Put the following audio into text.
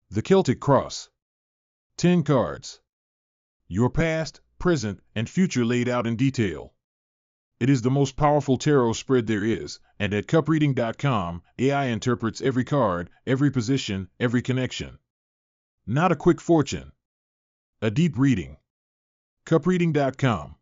The Celtic Cross. 10 cards. Your past, present, and future laid out in detail. It is the most powerful tarot spread there is, and at cupreading.com, AI interprets every card, every position, every connection. Not a quick fortune. A deep reading. cupreading.com.